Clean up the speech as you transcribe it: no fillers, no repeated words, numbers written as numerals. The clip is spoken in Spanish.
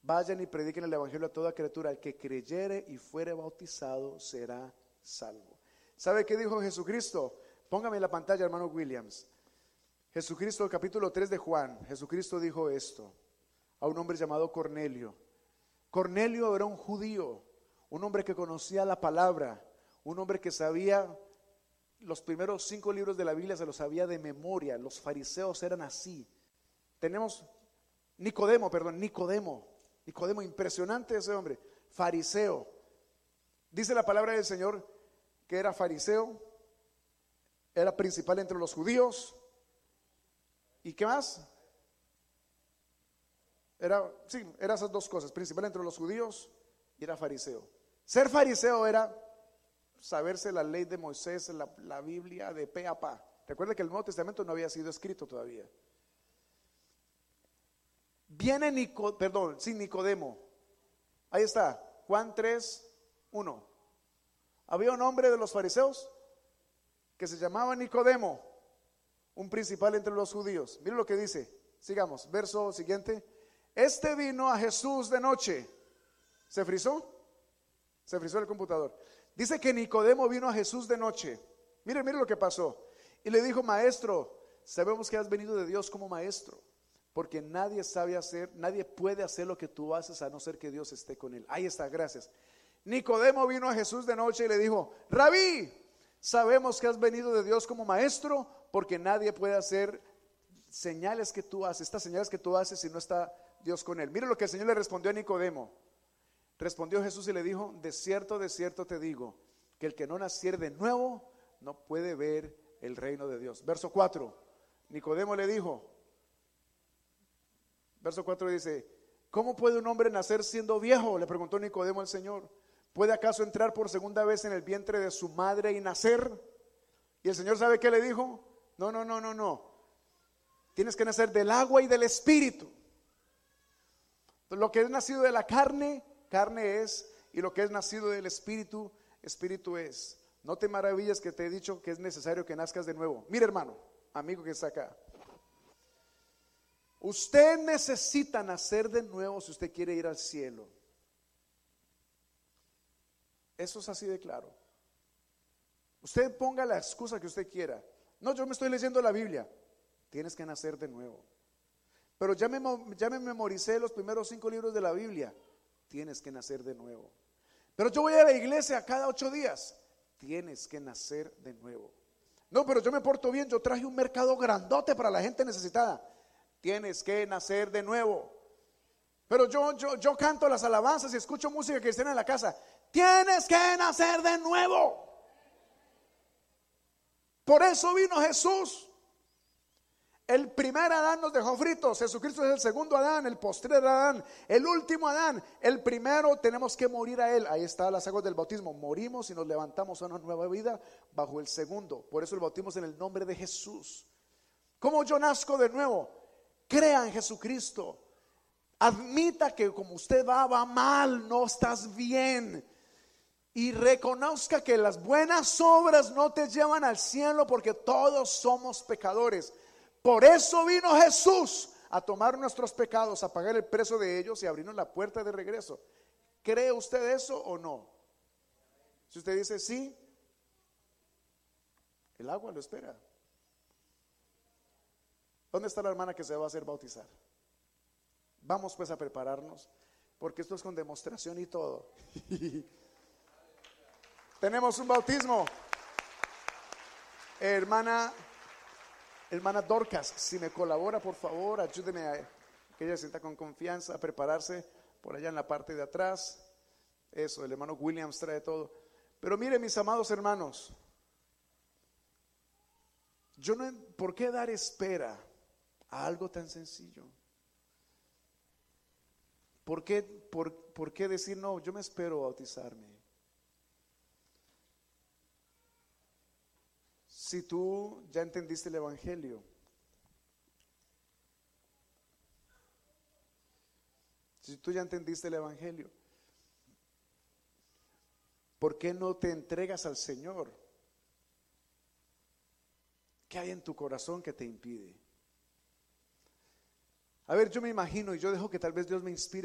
Vayan y prediquen el evangelio a toda criatura. El que creyere y fuere bautizado será salvo. ¿Sabe qué dijo Jesucristo? Póngame en la pantalla, hermano Williams. Jesucristo, capítulo 3 de Juan. Jesucristo dijo esto a un hombre llamado Cornelio. Cornelio era un judío, un hombre que conocía la palabra, un hombre que sabía los primeros 5 libros de la Biblia, se los sabía de memoria. Los fariseos eran así. Tenemos Nicodemo, impresionante ese hombre, fariseo. Dice la palabra del Señor que era fariseo, era principal entre los judíos. ¿Y qué más? Era esas 2 cosas, principal entre los judíos y era fariseo. Ser fariseo era saberse la ley de Moisés, la Biblia de pe a pa. Recuerda que el Nuevo Testamento no había sido escrito todavía. Viene Nicodemo. Ahí está, Juan 3:1. Había un hombre de los fariseos que se llamaba Nicodemo, un principal entre los judíos. Miren lo que dice. Sigamos, verso siguiente. Este vino a Jesús de noche. ¿Se frizó? Se frizó el computador. Dice que Nicodemo vino a Jesús de noche. Mire lo que pasó. Y le dijo: Maestro, sabemos que has venido de Dios como maestro, porque nadie puede hacer lo que tú haces a no ser que Dios esté con él. Ahí está, gracias. Nicodemo vino a Jesús de noche y le dijo: Rabí, sabemos que has venido de Dios como maestro, porque nadie puede hacer señales que tú haces, estas señales que tú haces, si no está Dios con él. Mire lo que el Señor le respondió a Nicodemo. Respondió Jesús y le dijo: de cierto te digo, que el que no naciere de nuevo no puede ver el reino de Dios. Verso 4. Nicodemo le dijo, verso 4 dice: ¿cómo puede un hombre nacer siendo viejo? Le preguntó Nicodemo al Señor. ¿Puede acaso entrar por segunda vez en el vientre de su madre y nacer? Y el Señor, ¿sabe qué le dijo? No. Tienes que nacer del agua y del espíritu. Lo que es nacido de la carne, carne es, y lo que es nacido del espíritu, espíritu es. No te maravilles que te he dicho que es necesario que nazcas de nuevo. Mire, hermano, amigo que está acá, usted necesita nacer de nuevo si usted quiere ir al cielo. Eso es así de claro. Usted ponga la excusa que usted quiera. No, yo me estoy leyendo la Biblia. Tienes que nacer de nuevo. Pero ya me memoricé los primeros 5 libros de la Biblia. Tienes que nacer de nuevo. Pero yo voy a la iglesia cada 8 días. Tienes que nacer de nuevo. No, pero yo me porto bien, yo traje un mercado grandote para la gente necesitada. Tienes que nacer de nuevo. Pero yo canto las alabanzas y escucho música cristiana en la casa. Tienes que nacer de nuevo. Por eso vino Jesús. El primer Adán nos dejó fritos. Jesucristo es el segundo Adán, el postrer Adán, el último Adán. El primero tenemos que morir a él. Ahí está las aguas del bautismo. Morimos y nos levantamos a una nueva vida bajo el segundo. Por eso el bautismo es en el nombre de Jesús. ¿Cómo yo nazco de nuevo? Crea en Jesucristo. Admita que como usted va mal, no estás bien. Y reconozca que las buenas obras no te llevan al cielo, porque todos somos pecadores. Por eso vino Jesús a tomar nuestros pecados, a pagar el precio de ellos y abrirnos la puerta de regreso. ¿Cree usted eso o no? Si usted dice sí, el agua lo espera. ¿Dónde está la hermana que se va a hacer bautizar? Vamos pues a prepararnos, porque esto es con demostración y todo. Tenemos un bautismo. Hermana Dorcas, si me colabora, por favor, ayúdeme a que ella se sienta con confianza, a prepararse por allá en la parte de atrás. Eso, el hermano Williams trae todo. Pero mire, mis amados hermanos, ¿por qué dar espera a algo tan sencillo? ¿Por qué decir no, yo me espero bautizarme? Si tú ya entendiste el evangelio, ¿por qué no te entregas al Señor? ¿Qué hay en tu corazón que te impide? A ver, yo me imagino y yo dejo que tal vez Dios me inspire